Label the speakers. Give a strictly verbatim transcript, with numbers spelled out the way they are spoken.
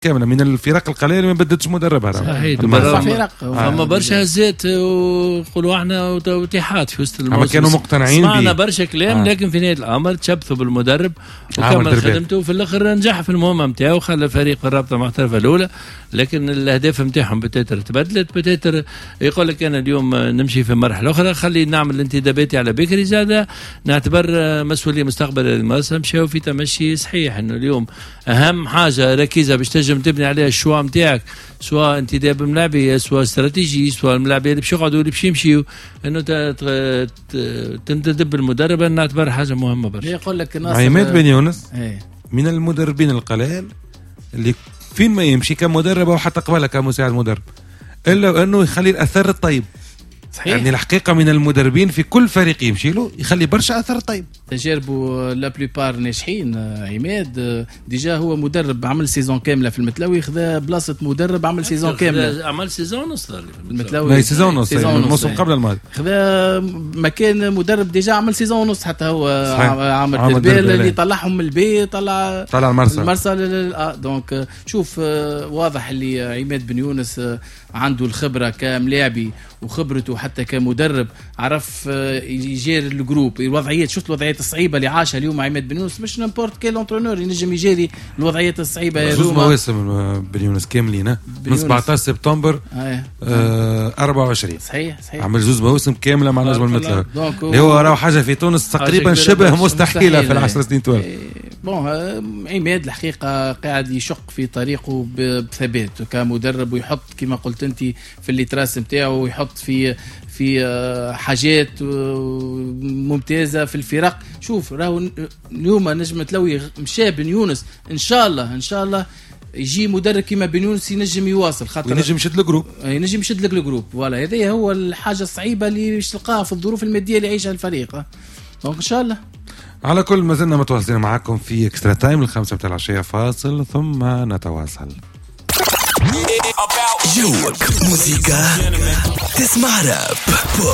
Speaker 1: كامله من الفرق القليله ما بدتش مدربها.
Speaker 2: صحيح فرق فما برشا هزات ويقولوا احنا وتيحات في وسط الموسم.
Speaker 1: كانوا مقتنعين
Speaker 2: سمعنا برشا كلام آه. لكن في نهايه الامر تشبثوا بالمدرب وكمل خدمته وفي الاخر نجح في المهمه نتاعو وخلى الفريق في الرابطه المحترفه الاولى. لكن الاهداف نتاعهم بتاتر تبدلت بتاتر يقول لك انا اليوم نمشي في مرحله اخرى خلي نعمل انتداباتي على بكري زاده نعتبر مسؤوليه مستقبل المدرسه مشاو في تمشي صحيح انه اليوم اهم حاجه ركيزه باش تنجم تبني عليها الشوا نتاعك سواء انتداب ملاعبيه سواء استراتيجي سواء الملاعبيه اللي باش يقعدوا اللي باش يمشيوا انه تنتدب المدرب نعتبر حاجه مهمه برشا.
Speaker 1: يقول لك عماد بن يونس من المدربين القلائل اللي فين ما يمشي كمدرب او حتى قبلها كمساعد مدرب الا انه يخلي الاثر الطيب. صحيح. يعني الحقيقه من المدربين في كل فريق يمشي له يخلي برشا اثر طيب.
Speaker 3: تجاربه لا بلوبار ناجحين. عماد ديجا هو مدرب عمل سيزون كامله في المتلوي خذا بلاصه مدرب عمل سيزون كامله
Speaker 2: عمل سيزون نص في
Speaker 3: المتلوي
Speaker 1: لا سيزون نص الموسم قبل الماضي
Speaker 3: خذا مكان مدرب ديجا عمل سيزون ونص حتى هو عامل البال اللي طلعهم من البي طلع
Speaker 1: طلع المرسى
Speaker 3: المرسى اه دونك شوف واضح اللي عماد بن يونس عنده الخبره كملاعبي وخبرته حتى كمدرب عرف يجير الجروب الوضعيات. شفت الوضعيات الصعيبه اللي عاشها اليوم عماد بن يونس مش نمبورت كيل انترونور ينجم يجري الوضعيات الصعيبه.
Speaker 1: زوز مواسم بن يونس كاملين من سبعطاش سبتمبر آه. آه أربعة وعشرين
Speaker 3: صحيح صحيح
Speaker 1: عمل زوز مواسم كامله مع نجم المتلوي اللي هو راه حاجه في تونس تقريبا شبه مستحيله في العشر سنين توا.
Speaker 3: بون عماد الحقيقه قاعد يشق في طريقه بثبات كمدرب ويحط كما قلت انت في اللي تراس نتاعو ويحط في في حاجات ممتازه في الفرق. شوف راهو اليوم نجم تلوي مشى بن يونس ان شاء الله ان شاء الله يجي مدرب كيما بن يونس ينجم يواصل خاطر
Speaker 1: ينجم يشد الجروب
Speaker 3: ينجم يشد لك الجروب فوالا. هذه هو الحاجه الصعيبه اللي باش تلقاها في الظروف الماديه اللي يعيشها الفريق دونك ان شاء الله.
Speaker 1: على كل ما زلنا متواصلين معاكم في اكسترا تايم الخمسة بتاع العشية فاصل ثم نتواصل.
Speaker 4: جوك موسيقى تسمع راب.